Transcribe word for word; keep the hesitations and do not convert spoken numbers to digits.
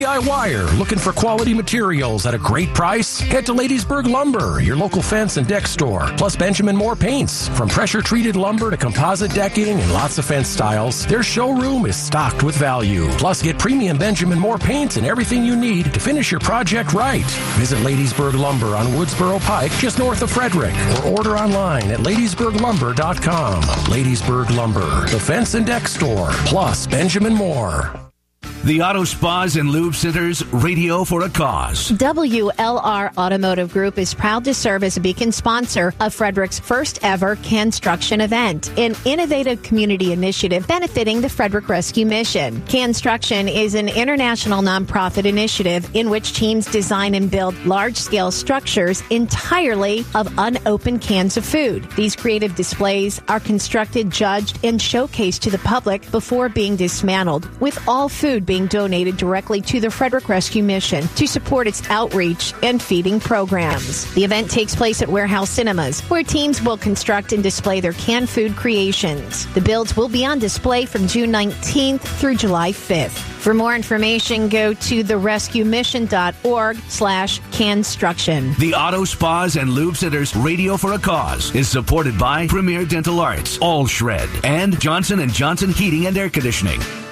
Wire, looking for quality materials at a great price? Head to Ladiesburg Lumber, your local fence and deck store, plus Benjamin Moore paints. From pressure-treated lumber to composite decking and lots of fence styles, their showroom is stocked with value. Plus, get premium Benjamin Moore paints and everything you need to finish your project right. Visit Ladiesburg Lumber on Woodsboro Pike, just north of Frederick, or order online at ladiesburg lumber dot com. Ladiesburg Lumber, the fence and deck store, plus Benjamin Moore. The Auto Spas and Lube Centers, radio for a cause. W L R Automotive Group is proud to serve as a beacon sponsor of Frederick's first ever Construction event, an innovative community initiative benefiting the Frederick Rescue Mission. Construction is an international nonprofit initiative in which teams design and build large-scale structures entirely of unopened cans of food. These creative displays are constructed, judged, and showcased to the public before being dismantled, with all food being donated directly to the Frederick Rescue Mission to support its outreach and feeding programs. The event takes place at Warehouse Cinemas, where teams will construct and display their canned food creations. The builds will be on display from June nineteenth through July fifth. For more information, go to therescuemission.org slash construction. The Auto Spas and Lube Centers Radio for a Cause is supported by Premier Dental Arts, All Shred, and Johnson and Johnson Heating and Air Conditioning.